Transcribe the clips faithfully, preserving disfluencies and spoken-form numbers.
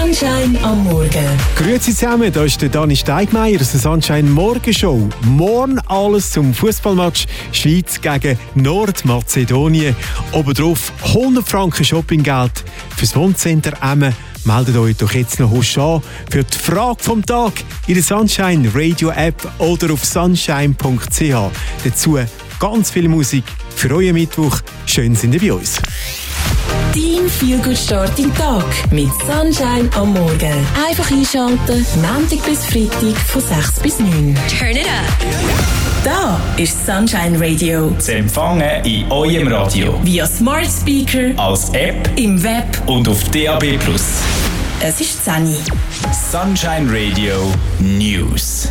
Sunshine am Morgen. Grüezi zusammen, da ist der Dani Steigmeier aus der Sunshine Morgenshow. Morgen alles zum Fußballmatch Schweiz gegen Nordmazedonien. Obendrauf hundert Franken Shoppinggeld fürs Wohncenter Emmen. Meldet euch doch jetzt noch husch an für die Frage vom Tag in der Sunshine Radio App oder auf sunshine punkt c h. Dazu ganz viel Musik für euren Mittwoch. Schön sind ihr bei uns. Dein Feel-Good-Start im Tag mit Sunshine am Morgen. Einfach einschalten, Montag bis Freitag von sechs bis neun. Turn it up! Da ist Sunshine Radio. Zu empfangen in eurem Radio. Via Smart Speaker, Als App im Web. und auf D A B plus. Es ist Zeni. Sunshine Radio News.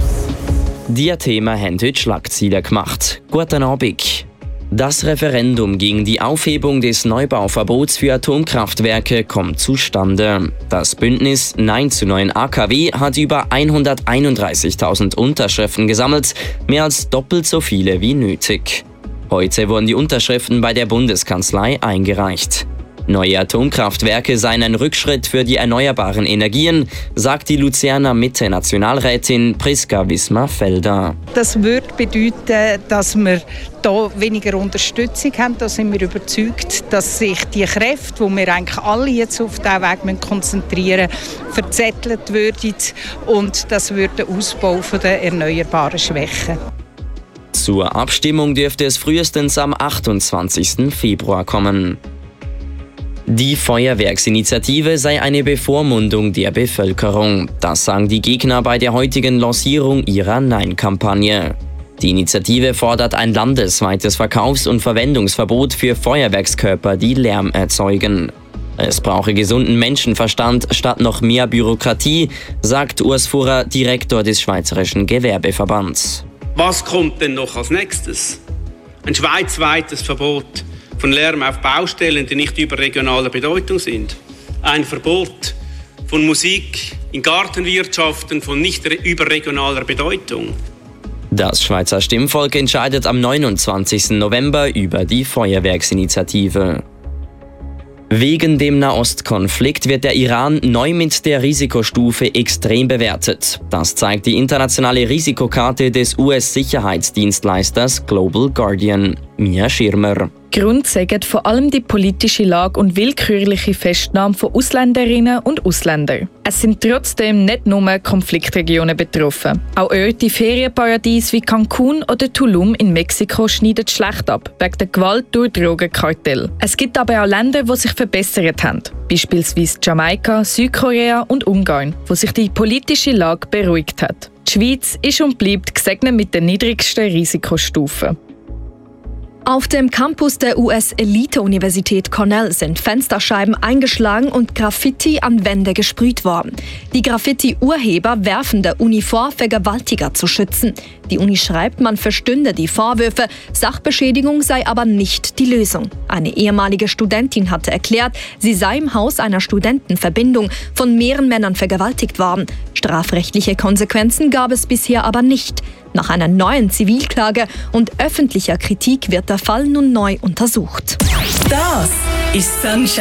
Die Themen haben heute Schlagzeilen gemacht. Guten Abend. Das Referendum gegen die Aufhebung des Neubauverbots für Atomkraftwerke kommt zustande. Das Bündnis Nein zu neuen A K W hat über hunderteinunddreißigtausend Unterschriften gesammelt, mehr als doppelt so viele wie nötig. Heute wurden die Unterschriften bei der Bundeskanzlei eingereicht. Neue Atomkraftwerke seien ein Rückschritt für die erneuerbaren Energien, sagt die Luzerner Mitte-Nationalrätin Priska Wismar-Felder. Das würde bedeuten, dass wir hier weniger Unterstützung haben. Da sind wir überzeugt, dass sich die Kräfte, die wir eigentlich alle jetzt auf diesen Weg konzentrieren müssen, verzettelt würden und das würde den Ausbau der Erneuerbaren schwächen. Zur Abstimmung dürfte es frühestens am achtundzwanzigsten Februar kommen. Die Feuerwerksinitiative sei eine Bevormundung der Bevölkerung. Das sagen die Gegner bei der heutigen Lancierung ihrer Nein-Kampagne. Die Initiative fordert ein landesweites Verkaufs- und Verwendungsverbot für Feuerwerkskörper, die Lärm erzeugen. Es brauche gesunden Menschenverstand statt noch mehr Bürokratie, sagt Urs Furrer, Direktor des Schweizerischen Gewerbeverbands. Was kommt denn noch als nächstes? Ein schweizweites Verbot von Lärm auf Baustellen, die nicht überregionaler Bedeutung sind. Ein Verbot von Musik in Gartenwirtschaften von nicht überregionaler Bedeutung. Das Schweizer Stimmvolk entscheidet am neunundzwanzigsten November über die Feuerwerksinitiative. Wegen dem Nahostkonflikt wird der Iran neu mit der Risikostufe extrem bewertet. Das zeigt die internationale Risikokarte des U S-Sicherheitsdienstleisters Global Guardian. Mia Schirmer. Grund sagen vor allem die politische Lage und willkürliche Festnahme von Ausländerinnen und Ausländern. Es sind trotzdem nicht nur Konfliktregionen betroffen. Auch Orte, Ferienparadiese wie Cancun oder Tulum in Mexiko schneiden schlecht ab, wegen der Gewalt durch Drogenkartelle. Es gibt aber auch Länder, die sich verbessert haben. Beispielsweise Jamaika, Südkorea und Ungarn, wo sich die politische Lage beruhigt hat. Die Schweiz ist und bleibt gesegnet mit der niedrigsten Risikostufe. Auf dem Campus der U S-Elite-Universität Cornell sind Fensterscheiben eingeschlagen und Graffiti an Wände gesprüht worden. Die Graffiti-Urheber werfen der Uni vor, Vergewaltiger zu schützen. Die Uni schreibt, man verstünde die Vorwürfe, Sachbeschädigung sei aber nicht die Lösung. Eine ehemalige Studentin hatte erklärt, sie sei im Haus einer Studentenverbindung von mehreren Männern vergewaltigt worden. Strafrechtliche Konsequenzen gab es bisher aber nicht. Nach einer neuen Zivilklage und öffentlicher Kritik wird der Fall nun neu untersucht. Das ist Sunshine.